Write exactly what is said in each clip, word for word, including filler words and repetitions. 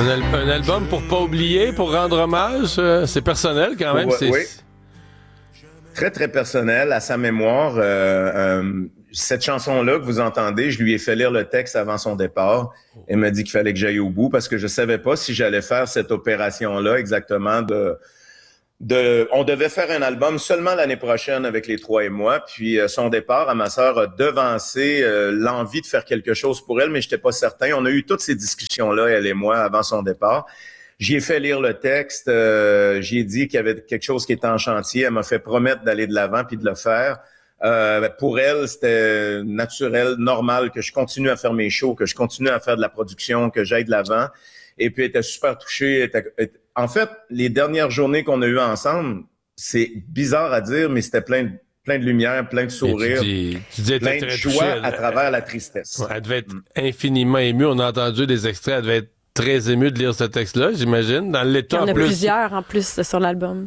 Un, al- un album pour pas oublier, pour rendre hommage, euh, c'est personnel quand même. Pour, c'est... oui. Très, très personnel, à sa mémoire. Euh, euh, cette chanson-là que vous entendez, je lui ai fait lire le texte avant son départ. Elle m'a dit qu'il fallait que j'aille au bout parce que je savais pas si j'allais faire cette opération-là exactement de... de on devait faire un album seulement l'année prochaine avec les trois et moi. Puis euh, son départ à ma sœur a devancé euh, l'envie de faire quelque chose pour elle, mais j'étais pas certain. On a eu toutes ces discussions-là, elle et moi, avant son départ. J'y ai fait lire le texte, euh, j'y ai dit qu'il y avait quelque chose qui était en chantier. Elle m'a fait promettre d'aller de l'avant puis de le faire. Euh, pour elle, c'était naturel, normal que je continue à faire mes shows, que je continue à faire de la production, que j'aille de l'avant. Et puis, elle était super touchée. Elle était, elle, en fait, les dernières journées qu'on a eues ensemble, c'est bizarre à dire, mais c'était plein de, plein de lumière, plein de sourires, tu dis, tu dis plein de joie elle, à travers la tristesse. Ouais, elle devait être mm. infiniment émue. On a entendu des extraits. Elle devait être très émue de lire ce texte-là, j'imagine. Dans l'état, Il y en a en plus... plusieurs en plus sur l'album.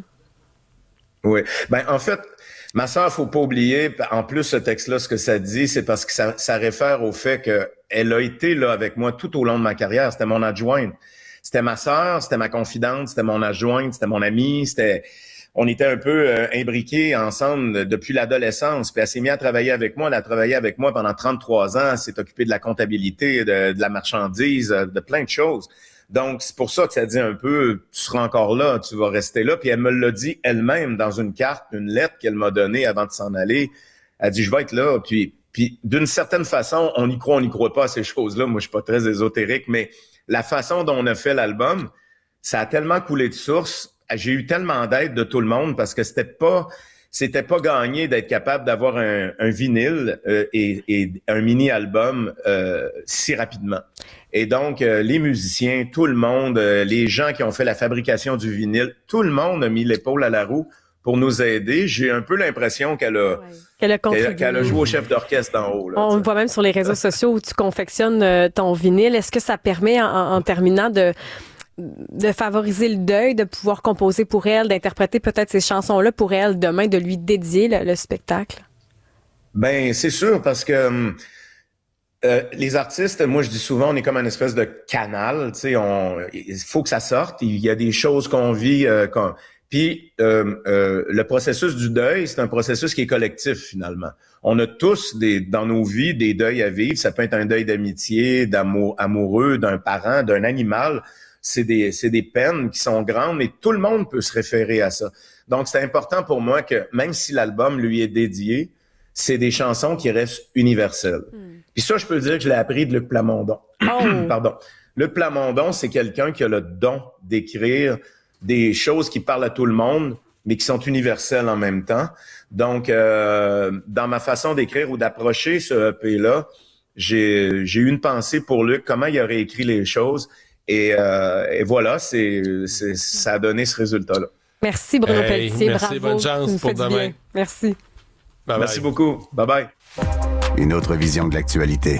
Oui. Ben, en fait, ma sœur, faut pas oublier, en plus, ce texte-là, ce que ça dit, c'est parce que ça, ça réfère au fait que elle a été là avec moi tout au long de ma carrière. C'était mon adjointe. C'était ma sœur, c'était ma confidente, c'était mon adjointe, c'était mon amie, c'était... On était un peu euh, imbriqués ensemble depuis l'adolescence. Puis elle s'est mise à travailler avec moi. Elle a travaillé avec moi pendant trente-trois ans. Elle s'est occupée de la comptabilité, de, de la marchandise, de plein de choses. Donc, c'est pour ça que ça dit un peu, tu seras encore là, tu vas rester là. Puis elle me l'a dit elle-même dans une carte, une lettre qu'elle m'a donnée avant de s'en aller. Elle dit, je vais être là. Puis, puis d'une certaine façon, on y croit, on n'y croit pas à ces choses-là. Moi, je suis pas très ésotérique, mais la façon dont on a fait l'album, ça a tellement coulé de source. J'ai eu tellement d'aide de tout le monde parce que c'était pas... C'était pas gagné d'être capable d'avoir un, un vinyle euh, et, et un mini-album euh, si rapidement. Et donc, euh, les musiciens, tout le monde, euh, les gens qui ont fait la fabrication du vinyle, tout le monde a mis l'épaule à la roue pour nous aider. J'ai un peu l'impression qu'elle a, ouais. qu'elle a, qu'elle, qu'elle a joué au chef d'orchestre d'en haut. Là, On t'sais. le voit même sur les réseaux sociaux où tu confectionnes euh, ton vinyle. Est-ce que ça permet, en, en terminant, de... de favoriser le deuil, de pouvoir composer pour elle, d'interpréter peut-être ces chansons-là pour elle demain, de lui dédier le, le spectacle? Ben, c'est sûr, parce que euh, les artistes, moi je dis souvent, on est comme une espèce de canal, tu sais, on, il faut que ça sorte, il y a des choses qu'on vit, euh, qu'on, puis euh, euh, le processus du deuil, c'est un processus qui est collectif finalement. On a tous des dans nos vies des deuils à vivre, ça peut être un deuil d'amitié, d'amour amoureux, d'un parent, d'un animal. C'est des, c'est des peines qui sont grandes, mais tout le monde peut se référer à ça. Donc, c'est important pour moi que, même si l'album lui est dédié, c'est des chansons qui restent universelles. Mm. Puis ça, je peux dire que je l'ai appris de Luc Plamondon. Oh. Pardon. Luc Plamondon, c'est quelqu'un qui a le don d'écrire des choses qui parlent à tout le monde, mais qui sont universelles en même temps. Donc, euh, dans ma façon d'écrire ou d'approcher ce E P-là, j'ai, j'ai eu une pensée pour Luc, comment il aurait écrit les choses. Et, euh, et voilà, c'est, c'est, ça a donné ce résultat-là. Merci Bruno hey, Pelletier, merci, bravo. Bonne chance pour demain. Bien. Merci. Bye merci bye. beaucoup. Bye bye. Une autre vision de l'actualité.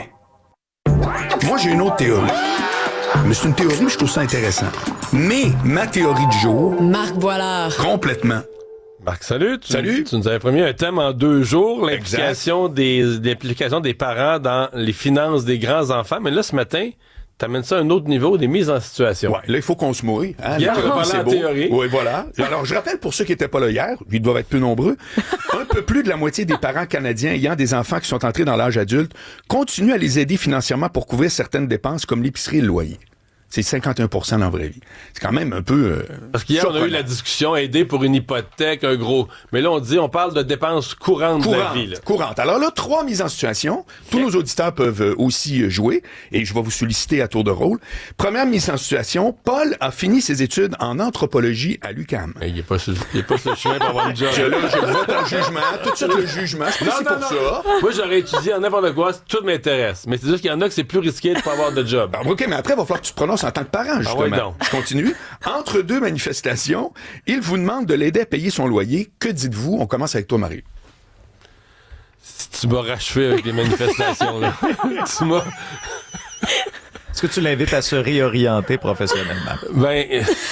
Moi, j'ai une autre théorie. Mais c'est une théorie, mais je trouve ça intéressant. Mais ma théorie du jour... Marc Boilard. Complètement. Marc, salut. Tu, salut. Tu nous avais promis un thème en deux jours, l'implication des, l'implication des parents dans les finances des grands-enfants. Mais là, ce matin... T'amènes ça à un autre niveau, des mises en situation. Ouais, là, il faut qu'on se mouille. Hein? Hier, on parlait en théorie. Oui, voilà. Alors, je rappelle pour ceux qui n'étaient pas là hier, ils doivent être peu nombreux, un peu plus de la moitié des parents canadiens ayant des enfants qui sont entrés dans l'âge adulte continuent à les aider financièrement pour couvrir certaines dépenses comme l'épicerie et le loyer. C'est cinquante et un pour cent dans la vraie vie. C'est quand même un peu... Euh, Parce qu'hier, surprenant. On a eu la discussion aider pour une hypothèque, un gros... Mais là, on dit, on parle de dépenses courantes Courante, de la vie. Là. Courantes. Alors là, trois mises en situation. Tous okay. nos auditeurs peuvent aussi jouer et je vais vous solliciter à tour de rôle. Première mise en situation, Paul a fini ses études en anthropologie à l'U Q A M. Il n'est pas sur le chemin pour avoir une job. Je, là, je vote en jugement. Tout de suite, le jugement. C'est, non, c'est non, pour non. ça. Moi, j'aurais étudié en n'importe quoi. Tout m'intéresse. Mais c'est juste qu'il y en a que c'est plus risqué de ne pas avoir de job. Alors, OK, mais après, il va falloir que tu te prononces en tant que parent, justement. Ah ouais, donc. Je continue. Entre deux manifestations, il vous demande de l'aider à payer son loyer. Que dites-vous? On commence avec toi, Marie. Si tu m'as rachevé avec les manifestations, là. Tu m'as... Est-ce que tu l'invites à se réorienter professionnellement? Ben...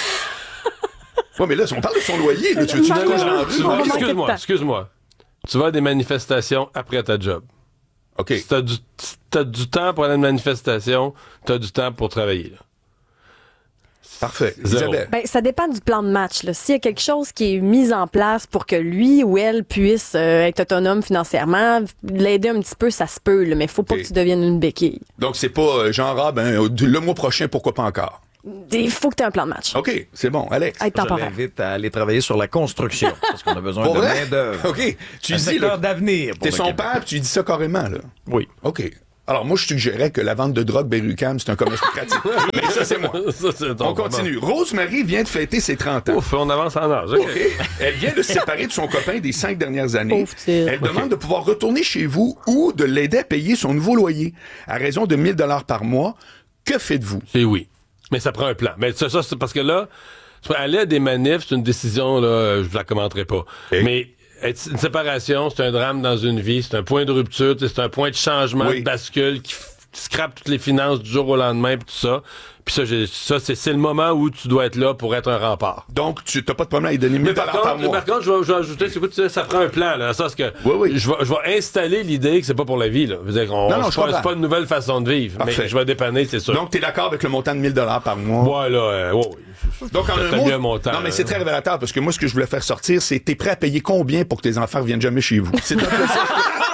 Ouais, mais là, on parle de son loyer. Là. Tu, tu, non, non, non, tu vas, excuse-moi, excuse-moi. Tu vas à des manifestations après ta job. OK. Si t'as du, si t'as du temps pour aller à une manifestation, t'as du temps pour travailler, là. Parfait. Zéro. Isabelle. Ben, ça dépend du plan de match. Là. S'il y a quelque chose qui est mis en place pour que lui ou elle puisse euh, être autonome financièrement, l'aider un petit peu, ça se peut, là, mais il faut pas Ok. que tu deviennes une béquille. Donc, c'est pas euh, genre, ah, ben, euh, le mois prochain, pourquoi pas encore? Il faut que tu aies un plan de match. OK, c'est bon. Alex. Être Je temporaire. l'invite à aller travailler sur la construction, parce qu'on a besoin Pour de vrai? main-d'œuvre. OK. Tu Un dis, secteur là, d'avenir. pour t'es le son Québec. père, puis tu dis ça carrément, là. Oui. OK. Alors, moi, je suggérais que la vente de drogue Berry-UQAM, c'est un commerce lucratif. Mais ça, c'est moi. Ça, c'est ton On continue. Rosemary vient de fêter ses trente ans. Ouf, on avance en âge. OK. OK. Elle vient de se séparer de son copain des cinq dernières années. Pauvre petite. Elle demande de pouvoir retourner chez vous ou de l'aider à payer son nouveau loyer à raison de mille dollars par mois. Que faites-vous? C'est oui. Mais ça prend un plan. Mais ça, ça c'est parce que là, tu vois, aller à des manifs, c'est une décision, là, je la commenterai pas. Et? Mais être- une séparation, c'est un drame dans une vie, c'est un point de rupture, tu sais, c'est un point de changement, Oui. de bascule qui, f- qui scrape toutes les finances du jour au lendemain, puis tout ça. Puis ça, j'ai- ça c'est, c'est le moment où tu dois être là pour être un rempart. Donc, tu n'as pas de problème à lui donner mille Mais par dollars par contre, mois. par contre, je vais, je vais ajouter, c'est quoi, tu sais, ça prend un plan, là. Ça, parce que Oui, oui. Je, vais, je vais installer l'idée que c'est pas pour la vie, là. Je veux dire qu'on, Non, non, c'est je pas, comprends. c'est pas une nouvelle façon de vivre. Parfait. Mais je vais dépanner, c'est sûr. Donc, tu es d'accord avec le montant de mille dollars par mois? voilà, euh, ouais, ouais. Donc, en un T'as mot, mis un montant, non, mais hein. c'est très révélateur parce que moi, ce que je voulais faire sortir, c'est t'es prêt à payer combien pour que tes enfants reviennent jamais chez vous? C'est un peu ça.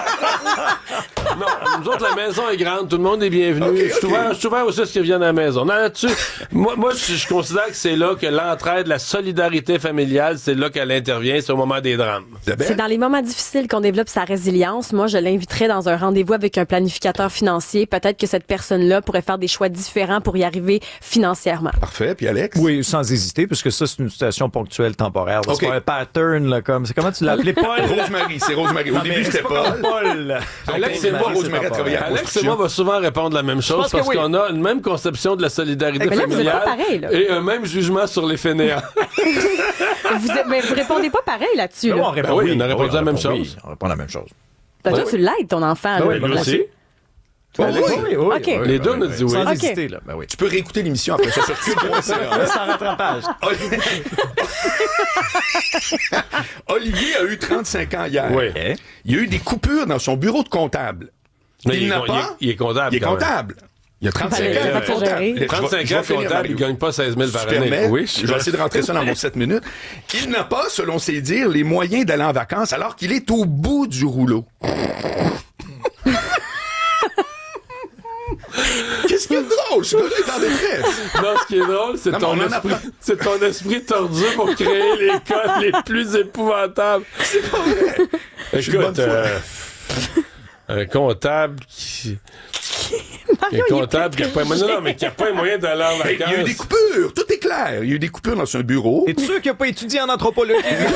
Non, nous autres, la maison est grande, tout le monde est bienvenu. Ok, Je suis ok. ouvert, je suis ouvert aussi à ce qui viennent à la maison. Non, là-dessus, moi, moi je, je considère que c'est là que l'entraide, la solidarité familiale, c'est là qu'elle intervient, c'est au moment des drames. Isabelle? C'est dans les moments difficiles qu'on développe sa résilience. Moi, je l'inviterais dans un rendez-vous avec un planificateur financier. Peut-être que cette personne-là pourrait faire des choix différents pour y arriver financièrement. Parfait. Puis Alex? Oui, sans hésiter, puisque ça, c'est une situation ponctuelle, temporaire. OK. C'est pas un pattern, là, comme. C'est comment tu l'as appelé, Paul? Rosemary, c'est Rosemary. Au Non, début, mais c'était c'est pas Paul. comme Paul. Alex c'est et moi, moi, Rosemary, a travaillé à Alex et moi va souvent répondre la même chose pense que parce oui. qu'on a une même conception de la solidarité Mais là, vous êtes familiale pas pareil, là. et un même jugement sur les fainéants. vous, êtes- mais vous répondez pas pareil là-dessus. Ben, Là. on répond Ben oui, oui. on a répondu Oui, la même répond chose. oui. On répond la même chose. Ben, toi, oui. tu l'aides, ton enfant. là. oui, lui aussi. Oh, Alex, oui. Oui, oui, OK. oui, Les oui, deux, oui, on a oui. dit oui. Sans OK. hésiter, là. Ben oui. Tu peux réécouter l'émission après ça sur cube point c a. Sans rattrapage. Olivier... Olivier a eu trente-cinq ans hier. Oui. Eh? Il y a eu des coupures dans son bureau de comptable. Mais il il, est, n'a con- pas. il est- il est comptable. Il est quand même. comptable. Il a trente-cinq Ben, ans, il est euh, pas comptable. gérer. Je vais- trente-cinq je vais ans finir, comptable, il Mario. gagne pas seize mille Tu par te année. permets? Oui, je vais essayer de rentrer ça dans mon sept minutes. Il n'a pas, selon ses dires, les moyens d'aller en vacances alors qu'il est au bout du rouleau. Qu'est-ce qu'il y a de drôle? Ce gars-là est en détresse. Non, ce qui est drôle, c'est Non, mais ton, on en esprit, apprend. c'est ton esprit tordu pour créer les codes les plus épouvantables. C'est pas vrai. suis de bonne Écoute, euh, un comptable qui... Mario, un il est comptable qui très a pas... Non, non, mais qui a pas les moyens d'aller en Hey, il y a eu des vacances. coupures. Tout est clair. Il y a eu des coupures dans son bureau. Es-tu sûr qu'il n'a pas étudié en anthropologie?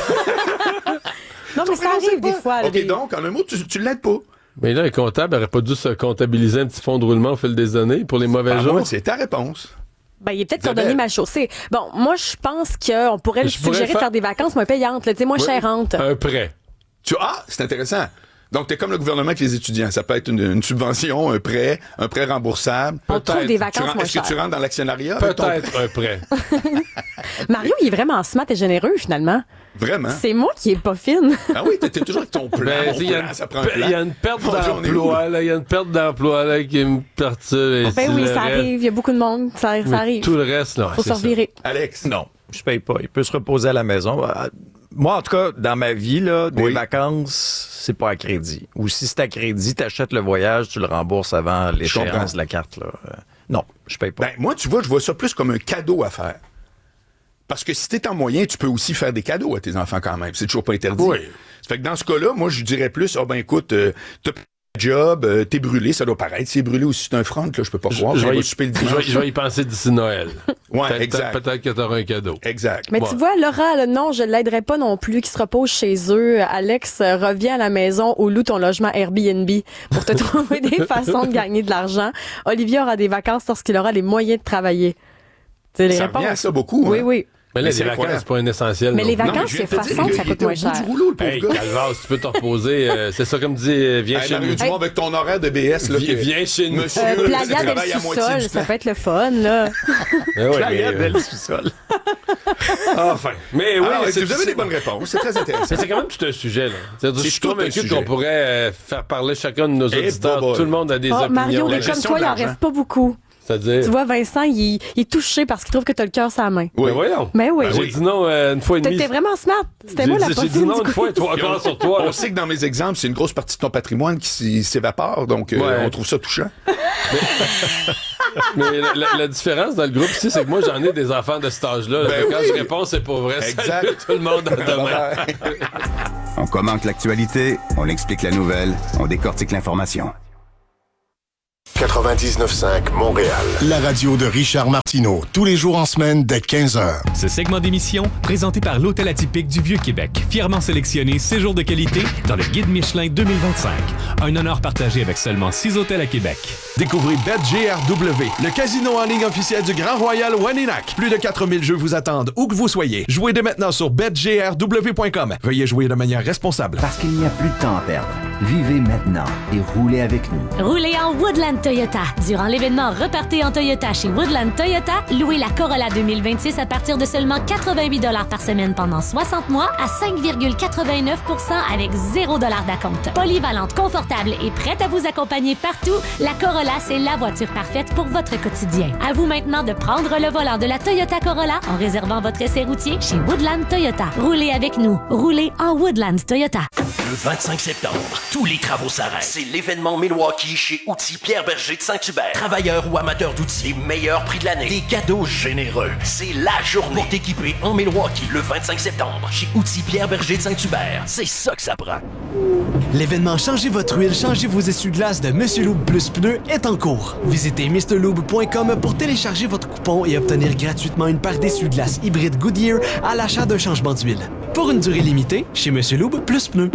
Non, mais ça arrive des fois. là, OK, des- donc, en un mot, tu, tu l'aides pas. Mais là, un comptable n'aurait pas dû se comptabiliser un petit fonds de roulement au fil des années pour les mauvais Ah, jours. moi, c'est ta réponse. Ben, il est peut-être Isabelle. cordonnier mal chaussé. Bon, moi, je pense qu'on pourrait lui Je pourrais suggérer de faire- faire des vacances moins payantes, là, tu sais, moins Oui. chérantes. Un prêt. Tu Ah, c'est intéressant. Donc, t'es comme le gouvernement avec les étudiants. Ça peut être une, une subvention, un prêt, un prêt remboursable. On trouve des Tu vacances ren- moins Est-ce que tu chères. rentres dans l'actionnariat? avec ton Peut-être un prêt. Mario, il est vraiment smart et généreux, finalement. prêt? Vraiment? C'est moi qui est pas fine. Ah oui, t'es t'es toujours avec ton plan. Ben, Mon il y a plan, une ça prend un pe- plan. il y a une perte Mon Dieu, on est où, d'emploi, là? là. Il y a une perte d'emploi, là, qui me perturbe. Ben oui, ça arrive. Il y a beaucoup de monde. Ça, ça arrive. Tout le reste, là. Faut c'est se ça. revirer. Alex? Non, je paye pas. Il peut se reposer à la maison. Euh, Moi, en tout cas, dans ma vie, là, des Oui. vacances, c'est pas à crédit. Ou si c'est à crédit, t'achètes le voyage, tu le rembourses avant comprends. l'échéance de la carte. Là. Euh, non, je paye pas. Ben, moi, tu vois, je vois ça plus comme un cadeau à faire. Parce que si t'es en moyen, tu peux aussi faire des cadeaux à tes enfants quand même. C'est toujours pas interdit. Oui. Ça fait que dans ce cas-là, moi, je dirais plus, ah ben écoute, euh, t'as pas de job, euh, t'es brûlé, ça doit paraître. C'est brûlé aussi, c'est un front, là, je peux pas Je, croire. je On vais va y, souper le je vais- dimanche. je vais y penser d'ici Noël. Ouais, Peut-être- exact. Peut-être que t'auras un cadeau. Exact. Mais Bon. tu vois, Laura, là, non, je l'aiderai pas non plus, qui se repose chez eux. Alex, euh, reviens à la maison ou loue ton logement Airbnb pour te trouver des façons de gagner de l'argent. Olivier aura des vacances lorsqu'il aura les moyens de travailler. Tu sais, les Ça réponses. revient à ça beaucoup. Oui, hein. oui. Mais là, Mais les c'est vacances, incroyable. c'est pas un essentiel. Mais non les plus. Non, mais vacances, je viens c'est de te dire façon, qu'il ça coûte était au moins bout cher. du rouleau, le pauvre Hey, gars. Calvas, tu peux te reposer. euh, c'est ça comme dit, euh, viens Hey, chez Mario nous. Dumont, avec ton horaire de B S, là, Viens, que- viens chez nous. Monsieur, Euh, tu Playa del travailles à moitié sous-sol, du ça temps. peut être le fun, là. Eh ouais, Playa mais, del euh, sous-sol. Enfin. Mais oui, Alors, c'est- vous avez des bonnes réponses. C'est très intéressant. Mais c'est quand même tout un sujet, là. C'est-à-dire, C'est je suis tout un convaincu sujet. qu'on pourrait euh, faire parler chacun de nos Eh, auditeurs. boboy. Tout le monde a des Oh, opinions. Mario, la mais comme gestion toi, de il en l'argent. reste pas beaucoup. C'est-à-dire? Tu vois, Vincent, il, il est touché parce qu'il trouve que t'as le cœur sur la main. Oui. Ben voyons. Mais oui. Ben j'ai dit non euh, une fois et demie. T'étais vraiment smart. C'était J'ai moi la dit- possine J'ai dit non du une fois et quiz. toi encore sur toi. On sait que dans mes exemples, c'est une grosse partie de ton patrimoine qui s'y- s'évapore, donc euh, Ouais. on trouve ça touchant. Mais la, la- la différence dans le groupe ici, c'est que moi, j'en ai des enfants de cet âge-là. là. Ben Quand oui. je réponds, c'est pas vrai. Exact. Salut tout le monde à demain. On commente l'actualité, on explique la nouvelle, on décortique l'information. quatre-vingt-dix-neuf cinq Montréal. La radio de Richard Martineau, tous les jours en semaine dès quinze heures. Ce segment d'émission, présenté par l'Hôtel Atypique du Vieux-Québec, fièrement sélectionné séjour de qualité dans le Guide Michelin deux mille vingt-cinq. Un honneur partagé avec seulement six hôtels à Québec. Découvrez BetGRW, le casino en ligne officiel du Grand Royal Weninac. Plus de quatre mille jeux vous attendent où que vous soyez. Jouez dès maintenant sur bet G R W point com. Veuillez jouer de manière responsable. Parce qu'il n'y a plus de temps à perdre. Vivez maintenant et roulez avec nous. Roulez en Woodland Toyota. Durant l'événement Repartez en Toyota chez Woodland Toyota, louez la Corolla deux mille vingt-six à partir de seulement quatre-vingt-huit dollars par semaine pendant soixante mois à cinq virgule quatre-vingt-neuf pour cent avec zéro dollar d'acompte. Polyvalente, confortable et prête à vous accompagner partout, la Corolla, c'est la voiture parfaite pour votre quotidien. À vous maintenant de prendre le volant de la Toyota Corolla en réservant votre essai routier chez Woodland Toyota. Roulez avec nous. Roulez en Woodland Toyota. Le vingt-cinq septembre, tous les travaux s'arrêtent. C'est l'événement Milwaukee chez Outils Pierre Berger de Saint-Hubert. Travailleurs ou amateurs d'outils, les meilleurs prix de l'année. Des cadeaux généreux. C'est la journée pour t'équiper en Milwaukee le vingt-cinq septembre chez Outils Pierre Berger de Saint-Hubert. C'est ça que ça prend. L'événement Changez votre huile, changez vos essuie-glaces de Monsieur Lube Plus Pneus est en cours. Visitez mister lube point com pour télécharger votre coupon et obtenir gratuitement une paire d'essuie-glaces hybride Goodyear à l'achat d'un changement d'huile. Pour une durée limitée, chez Monsieur Lube Plus Pneus.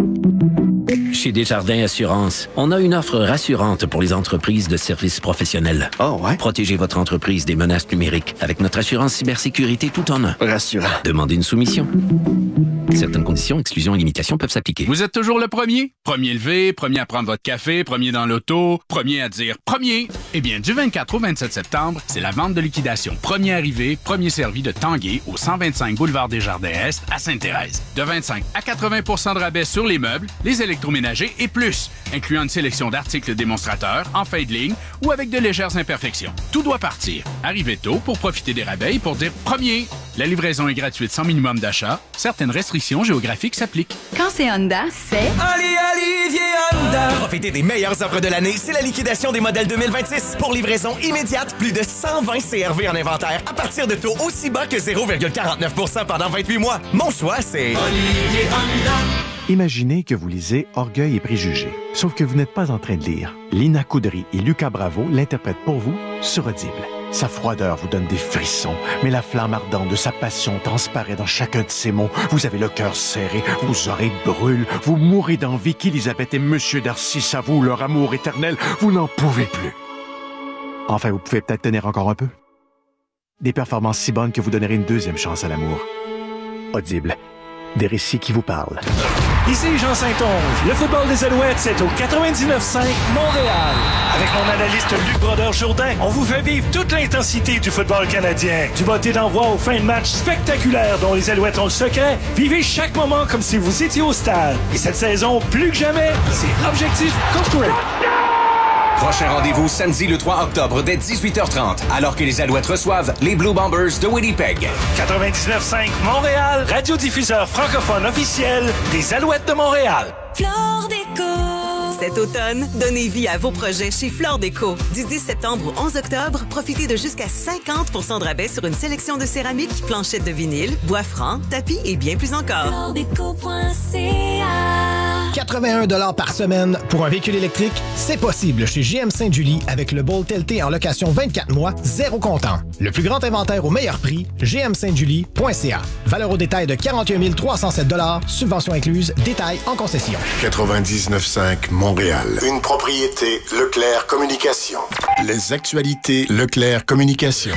Chez Desjardins Assurance, on a une offre rassurante pour les entreprises de services professionnels. Oh ouais? Protégez votre entreprise des menaces numériques avec notre assurance cybersécurité tout en un. Rassurant. Demandez une soumission. Certaines conditions, exclusions et limitations peuvent s'appliquer. Vous êtes toujours le premier? Premier levé, premier à prendre votre café, premier dans l'auto, premier à dire premier. Eh bien, du vingt-quatre au vingt-sept septembre, c'est la vente de liquidation. Premier arrivé, premier servi de Tanguay au cent vingt-cinq boulevard Desjardins-Est à Sainte-Thérèse. De vingt-cinq à quatre-vingts pour cent de rabais sur les meubles, les électroménagers et plus, incluant une sélection d'articles démonstrateurs, en fin de ligne ou avec de légères imperfections. Tout doit partir. Arrivez tôt pour profiter des rabais et pour dire premier. La livraison est gratuite sans minimum d'achat. Certaines restrictions géographiques s'appliquent. Quand c'est Honda, c'est... Ali Olivier Honda! Profitez des meilleures offres de l'année, c'est la liquidation des modèles deux mille vingt-six. Pour livraison immédiate, plus de cent vingt C R V en inventaire à partir de taux aussi bas que zéro virgule quarante-neuf pour cent pendant vingt-huit mois. Mon choix, c'est... Olivier Honda! Imaginez que vous lisez Orgueil et préjugés, sauf que vous n'êtes pas en train de lire. Lina Coudry et Lucas Bravo l'interprètent pour vous sur Audible. Sa froideur vous donne des frissons, mais la flamme ardente de sa passion transparaît dans chacun de ses mots. Vous avez le cœur serré, vos oreilles brûlent, vous mourrez d'envie qu'Élisabeth et Monsieur Darcy s'avouent leur amour éternel. Vous n'en pouvez plus. Enfin, vous pouvez peut-être tenir encore un peu. Des performances si bonnes que vous donnerez une deuxième chance à l'amour. Audible. Des récits qui vous parlent. Ici Jean Saint-Onge. Le football des Alouettes, c'est au quatre-vingt-dix-neuf cinq Montréal. Avec mon analyste Luc Brodeur-Jourdain, on vous fait vivre toute l'intensité du football canadien. Du botté d'envoi aux fins de match spectaculaires dont les Alouettes ont le secret. Vivez chaque moment comme si vous étiez au stade. Et cette saison, plus que jamais, c'est Objectif Corporate. Prochain rendez-vous samedi le trois octobre dès dix-huit heures trente, alors que les Alouettes reçoivent les Blue Bombers de Winnipeg. quatre-vingt-dix-neuf cinq Montréal, radiodiffuseur francophone officiel des Alouettes de Montréal. Flore Déco. Cet automne, donnez vie à vos projets chez Flore Déco. Du dix septembre au onze octobre, profitez de jusqu'à cinquante pour cent de rabais sur une sélection de céramique, planchettes de vinyle, bois franc, tapis et bien plus encore. flore déco point c a quatre-vingt-un dollars par semaine pour un véhicule électrique, c'est possible chez G M Saint-Julie avec le Bolt L T en location vingt-quatre mois, zéro comptant. Le plus grand inventaire au meilleur prix, g m saint julie point c a. Valeur au détail de quarante et un mille trois cent sept dollars, subvention incluse, détail en concession. quatre-vingt-dix-neuf cinq Montréal. Une propriété Leclerc Communication. Les actualités Leclerc Communication.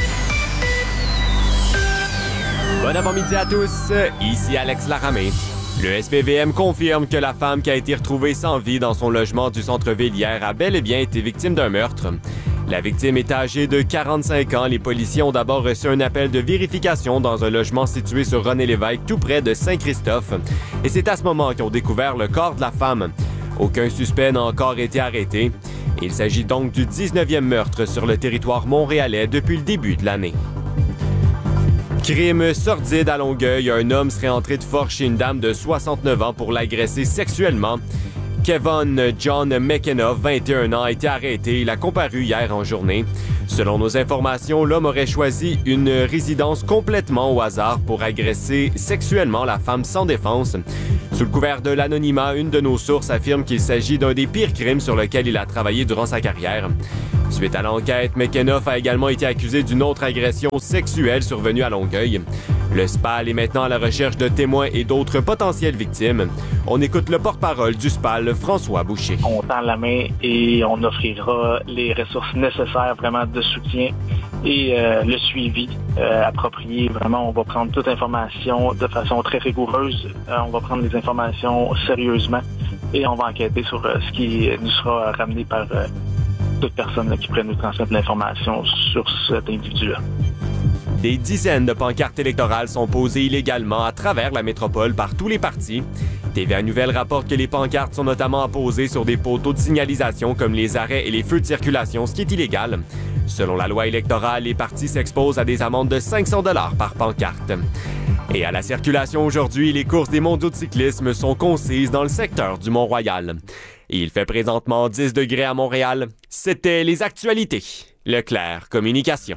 Bon avant-midi à tous, ici Alex Laramé. Le S P V M confirme que la femme qui a été retrouvée sans vie dans son logement du centre-ville hier a bel et bien été victime d'un meurtre. La victime est âgée de quarante-cinq ans. Les policiers ont d'abord reçu un appel de vérification dans un logement situé sur René-Lévesque, tout près de Saint-Christophe. Et c'est à ce moment qu'ils ont découvert le corps de la femme. Aucun suspect n'a encore été arrêté. Il s'agit donc du dix-neuvième meurtre sur le territoire montréalais depuis le début de l'année. Crime sordide à Longueuil. Un homme serait entré de force chez une dame de soixante-neuf ans pour l'agresser sexuellement. Kevin John McKenna, vingt et un ans, a été arrêté. Il a comparu hier en journée. Selon nos informations, l'homme aurait choisi une résidence complètement au hasard pour agresser sexuellement la femme sans défense. Sous le couvert de l'anonymat, une de nos sources affirme qu'il s'agit d'un des pires crimes sur lesquels il a travaillé durant sa carrière. Suite à l'enquête, McKenna a également été accusé d'une autre agression sexuelle survenue à Longueuil. Le S P A L est maintenant à la recherche de témoins et d'autres potentielles victimes. On écoute le porte-parole du S P A L, François Boucher. On tend la main et on offrira les ressources nécessaires vraiment de soutien et euh, le suivi euh, approprié. Vraiment, on va prendre toute information de façon très rigoureuse. Euh, on va prendre les informations sérieusement et on va enquêter sur euh, ce qui nous sera ramené par euh, toute personne là, qui pourrait nous transmettre l'information sur cet individu-là. Des dizaines de pancartes électorales sont posées illégalement à travers la métropole par tous les partis. T V A Nouvelles rapporte que les pancartes sont notamment apposées sur des poteaux de signalisation comme les arrêts et les feux de circulation, ce qui est illégal. Selon la loi électorale, les partis s'exposent à des amendes de cinq cents dollars par pancarte. Et à la circulation aujourd'hui, les courses des mondiaux de cyclisme sont concises dans le secteur du Mont-Royal. Il fait présentement dix degrés à Montréal. C'était les actualités. Leclerc Communication.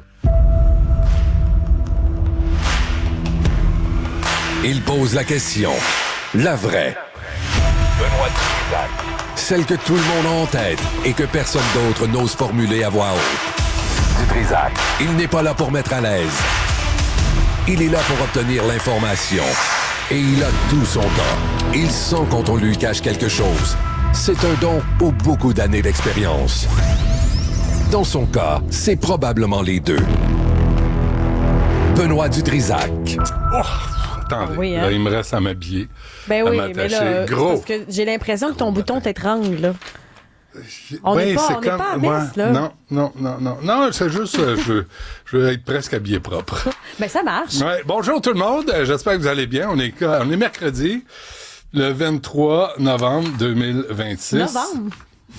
Il pose la question. La vraie. Benoît Dutrisac. Celle que tout le monde a en tête et que personne d'autre n'ose formuler à voix haute. Dutrisac. Il n'est pas là pour mettre à l'aise. Il est là pour obtenir l'information. Et il a tout son temps. Il sent quand on lui cache quelque chose. C'est un don pour beaucoup d'années d'expérience. Dans son cas, c'est probablement les deux. Benoît Dutrisac. Oh! Attendez, oui, hein? Là, il me reste à m'habiller, ben à oui, m'attacher. Mais là, Gros. parce que j'ai l'impression que ton bouton t'étrangle, là. On n'est ben, pas, c'est on comme, est pas à moi, Metz, là. Non, non, non, non. Non, c'est juste, euh, je, je veux être presque habillé propre. Ben, ça marche. Ouais. Bonjour tout le monde, euh, j'espère que vous allez bien. On est, on est mercredi, le vingt-trois novembre deux mille vingt-six. Novembre?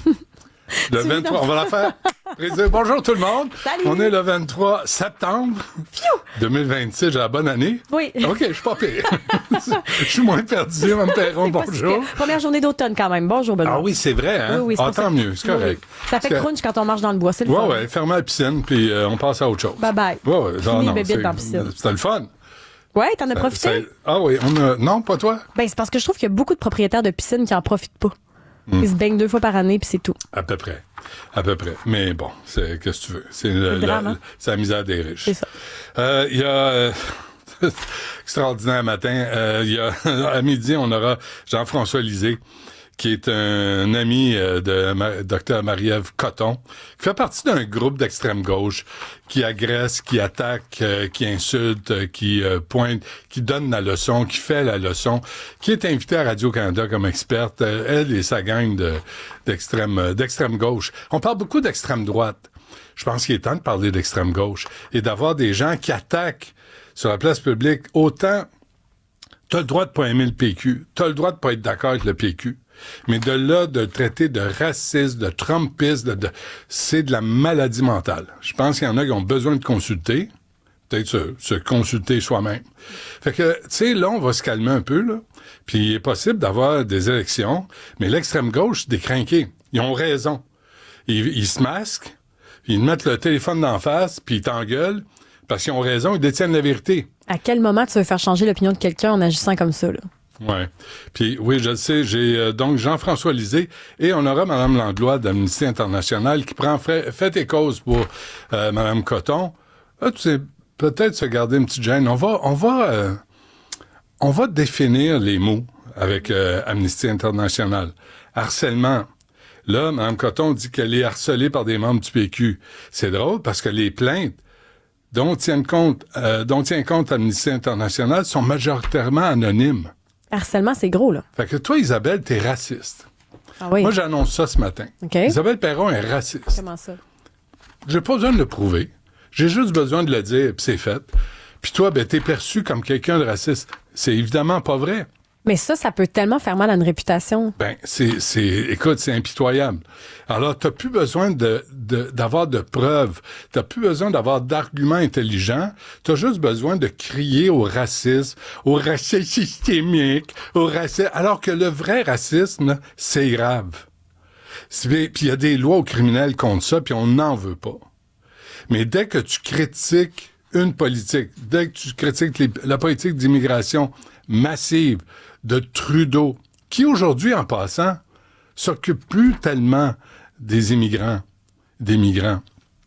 Le vingt-trois, on va la faire. Bonjour tout le monde. Salut. On est le vingt-trois septembre deux mille vingt-six. J'ai la bonne année. Oui. OK, je suis pas pire. Je suis moins perdu, Mme Perron. Bonjour. Première journée d'automne quand même. Bonjour, Benoît. Ah oui, c'est vrai, hein? Oui, oui, ah, tant ça. mieux, c'est correct. Oui. Ça fait que... crunch quand on marche dans le bois, c'est le ouais, fun. Oui, oui, fermez la piscine, puis euh, on passe à autre chose. Bye bye. Ouais, ouais, genre, Fini non, le bébé dans la piscine. C'était le fun. Ouais, t'en as Ça, profité? ça... Ah oui, on a... Non, pas toi? Ben, c'est parce que je trouve qu'il y a beaucoup de propriétaires de piscines qui en profitent pas. Mm. Ils se baignent deux fois par année, puis c'est tout. À peu près. À peu près. Mais bon, c'est qu'est-ce que tu veux? C'est, le, drame, la, hein? c'est la misère des riches. C'est ça. Euh, il y a... Euh, extraordinaire matin. Euh, il y a, à midi, on aura Jean-François Lisée, qui est un ami euh, de Ma- Dr Marie-Ève Coton, qui fait partie d'un groupe d'extrême gauche qui agresse, qui attaque, euh, qui insulte, euh, qui euh, pointe, qui donne la leçon, qui fait la leçon, qui est invité à Radio-Canada comme experte, euh, elle et sa gang de, d'extrême, euh, d'extrême gauche. On parle beaucoup d'extrême droite. Je pense qu'il est temps de parler d'extrême gauche et d'avoir des gens qui attaquent sur la place publique. Autant, t'as le droit de pas aimer le P Q, t'as le droit de pas être d'accord avec le P Q, mais de là, de le traiter de raciste, de trumpiste, de, de, c'est de la maladie mentale. Je pense qu'il y en a qui ont besoin de consulter, peut-être se, se consulter soi-même. Fait que, tu sais, là, on va se calmer un peu, là, puis il est possible d'avoir des élections, mais l'extrême gauche, des crinqués, ils ont raison. Ils, ils se masquent, ils mettent le téléphone d'en face, puis ils t'engueulent, parce qu'ils ont raison, ils détiennent la vérité. À quel moment tu veux faire changer l'opinion de quelqu'un en agissant comme ça, là? Ouais. Puis oui, je le sais, j'ai euh, donc Jean-François Lisée et on aura Mme Langlois d'Amnesty International qui prend fait, fait et cause pour euh, Mme Coton. Là, tu sais, peut-être se garder une petite gêne. On va, on va, euh, on va définir les mots avec euh, Amnesty International. Harcèlement. Là, Mme Coton dit qu'elle est harcelée par des membres du P Q. C'est drôle parce que les plaintes dont tiennent compte, euh, dont tient compte Amnesty International sont majoritairement anonymes. Harcèlement, c'est gros, là. Fait que toi, Isabelle, t'es raciste. Ah oui? Moi, j'annonce ça ce matin. Okay. Isabelle Perron est raciste. Comment ça? J'ai pas besoin de le prouver. J'ai juste besoin de le dire, puis c'est fait. Puis toi, ben, t'es perçu comme quelqu'un de raciste. C'est évidemment pas vrai. Mais ça, ça peut tellement faire mal à une réputation. Ben, c'est, c'est, écoute, c'est impitoyable. Alors, t'as plus besoin de, de, d'avoir de preuves. T'as plus besoin d'avoir d'arguments intelligents. T'as juste besoin de crier au racisme, au racisme systémique, au racisme, alors que le vrai racisme, c'est grave. Puis il y a des lois aux criminels contre ça, puis on n'en veut pas. Mais dès que tu critiques une politique, dès que tu critiques les, la politique d'immigration massive de Trudeau, qui aujourd'hui, en passant, s'occupe plus tellement des immigrants, des migrants.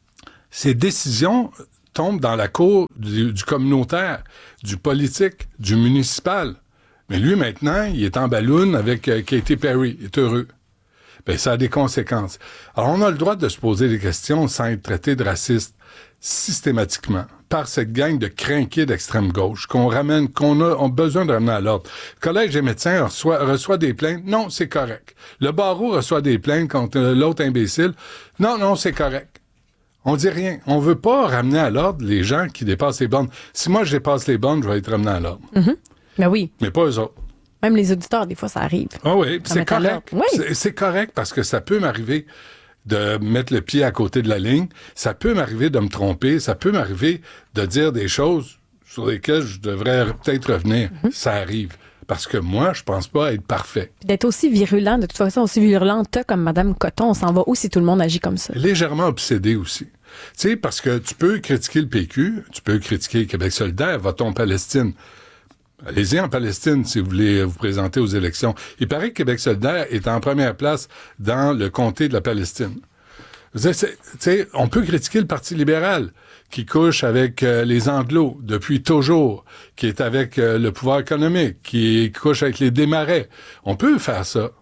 Ces décisions tombent dans la cour du, du communautaire, du politique, du municipal. Mais lui, maintenant, il est en balloune avec euh, Katy Perry, il est heureux. Ben, ça a des conséquences. Alors, on a le droit de se poser des questions sans être traité de raciste systématiquement par cette gang de crinqués d'extrême gauche qu'on ramène, qu'on a, a besoin de ramener à l'ordre. Le Collège des médecins reçoit, reçoit des plaintes. Non, c'est correct. Le barreau reçoit des plaintes contre l'autre imbécile. Non, non, c'est correct. On dit rien. On veut pas ramener à l'ordre les gens qui dépassent les bornes. Si moi, je dépasse les bornes, je vais être ramené à l'ordre. Mm-hmm. Ben oui. Mais pas eux autres. Même les auditeurs, des fois, ça arrive. Ah oui, c'est correct. Oui. C'est, c'est correct parce que ça peut m'arriver de mettre le pied à côté de la ligne. Ça peut m'arriver de me tromper. Ça peut m'arriver de dire des choses sur lesquelles je devrais peut-être revenir. Mm-hmm. Ça arrive. Parce que moi, je pense pas être parfait. Puis d'être aussi virulent, de toute façon, aussi virulente comme Mme Coton, on s'en va où si tout le monde agit comme ça? Légèrement obsédé aussi. Tu sais, parce que tu peux critiquer le P Q, tu peux critiquer Québec solidaire, votons Palestine. Allez-y en Palestine si vous voulez vous présenter aux élections. Il paraît que Québec solidaire est en première place dans le comté de la Palestine. Tu sais, on peut critiquer le Parti libéral qui couche avec euh, les Anglos depuis toujours, qui est avec euh, le pouvoir économique, qui couche avec les Desmarais. On peut faire ça.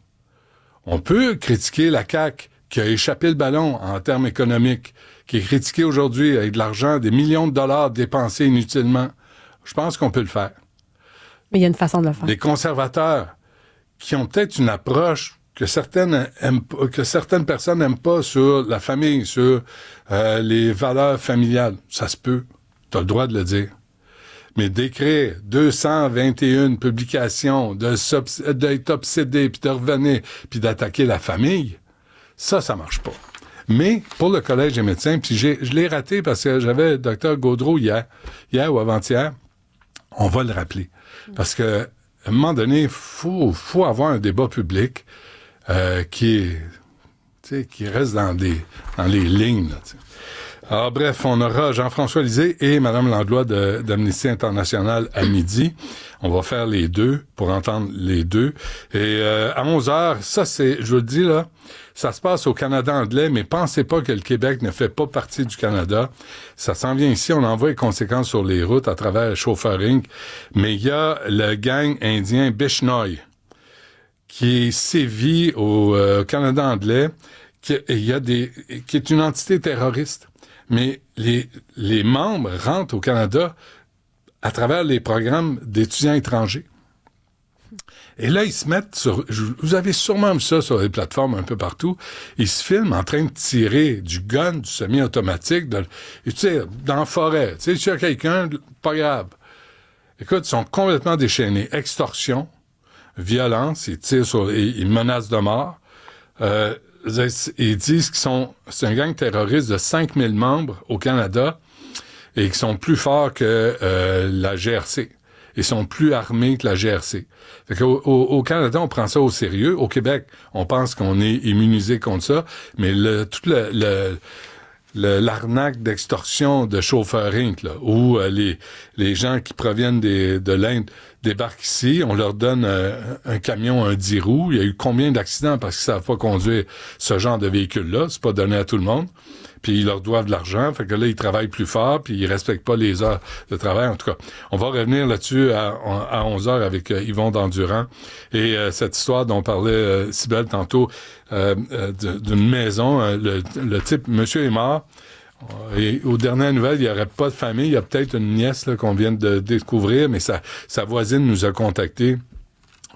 On peut critiquer la C A Q qui a échappé le ballon en termes économiques, qui est critiquée aujourd'hui avec de l'argent, des millions de dollars dépensés inutilement. Je pense qu'on peut le faire. Mais il y a une façon de le faire. Les conservateurs qui ont peut-être une approche que certaines aiment, que certaines personnes n'aiment pas sur la famille, sur euh, les valeurs familiales. Ça se peut. Tu as le droit de le dire. Mais d'écrire deux cent vingt et une publications, de d'être obsédé, puis de revenir, puis d'attaquer la famille, ça, ça marche pas. Mais pour le Collège des médecins, puis j'ai, je l'ai raté parce que j'avais le docteur Gaudreau hier, hier ou avant-hier, on va le rappeler. Parce que à un moment donné, faut faut avoir un débat public euh, qui est, tu sais, qui reste dans des dans les lignes. Là, t'sais. Alors bref, on aura Jean-François Lisée et Mme Langlois de, d'Amnesty International à midi. On va faire les deux pour entendre les deux. Et euh, à onze heures, ça c'est, je vous le dis là, ça se passe au Canada anglais, mais pensez pas que le Québec ne fait pas partie du Canada. Ça s'en vient ici, on en voit les conséquences sur les routes à travers Chauffeur Incorporé. Mais il y a le gang indien Bishnoi qui sévit au euh, Canada anglais, qui, il y a des, qui est une entité terroriste. Mais les, les membres rentrent au Canada à travers les programmes d'étudiants étrangers. Et là, ils se mettent sur... Vous avez sûrement vu ça sur les plateformes un peu partout. Ils se filment en train de tirer du gun, du semi-automatique, de, tu sais, dans la forêt. Tu sais, s'il y a quelqu'un, pas grave. Écoute, ils sont complètement déchaînés. Extorsion, violence, ils tirent sur... Ils menacent de mort. Euh, ils disent qu'ils sont... C'est un gang terroriste de cinq mille membres au Canada et qu'ils sont plus forts que euh, la G R C. Ils sont plus armés que la G R C. Fait qu'au, au, au Canada, on prend ça au sérieux. Au Québec, on pense qu'on est immunisé contre ça, mais le, tout le, le, le l'arnaque d'extorsion de Chauffeur Incorporé, là, où euh, les, les gens qui proviennent des, de l'Inde débarquent ici, on leur donne euh, un camion, un dix roues. Il y a eu combien d'accidents parce qu'ils savent pas conduire ce genre de véhicule-là? C'est pas donné à tout le monde. Puis ils leur doivent de l'argent, fait que là, ils travaillent plus fort, puis ils respectent pas les heures de travail. En tout cas, on va revenir là-dessus à, à onze heures avec euh, Yvon Dandurand. Et euh, cette histoire dont parlait euh, Cybèle tantôt, euh, euh, d'une maison, euh, le, le type, monsieur est mort, et aux dernières nouvelles, il n'y aurait pas de famille, il y a peut-être une nièce là, qu'on vient de découvrir, mais sa, sa voisine nous a contactés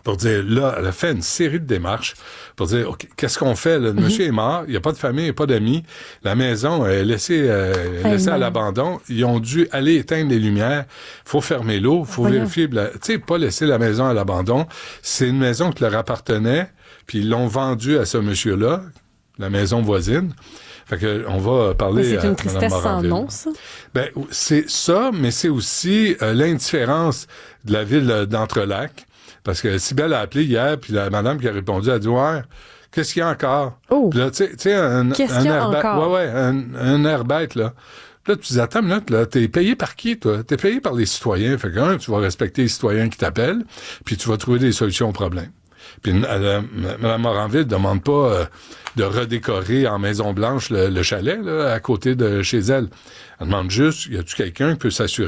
pour dire, là, elle a fait une série de démarches pour dire, OK, qu'est-ce qu'on fait? Là? Le mm-hmm. monsieur est mort, il n'y a pas de famille, il n'y a pas d'amis. La maison est laissée, euh, laissée à l'abandon. Ils ont dû aller éteindre les lumières. Il faut fermer l'eau, il faut Voyons. vérifier. Tu sais, pas laisser la maison à l'abandon. C'est une maison qui leur appartenait, puis ils l'ont vendue à ce monsieur-là, la maison voisine. Fait que on va parler mais c'est une à tristesse sans nom, ça? Ben, c'est ça, mais c'est aussi euh, l'indifférence de la ville d'Entrelacs. Parce que Cybèle a appelé hier, puis la madame qui a répondu, elle a dit, ouais, qu'est-ce qu'il y a encore? Oh! Puis là, tu sais, un, qu'est-ce un qu'il y a air bête. encore? Ouais, ouais, un, un air bête, là. Là, tu dis, attends une minute, là, t'es payé par qui, toi? T'es payé par les citoyens. Fait que, un, tu vas respecter les citoyens qui t'appellent, puis tu vas trouver des solutions aux problèmes. Puis Mme Moranville ne demande pas euh, de redécorer en Maison Blanche le, le chalet, là, à côté de chez elle. Elle demande juste, y a-tu quelqu'un qui peut s'assurer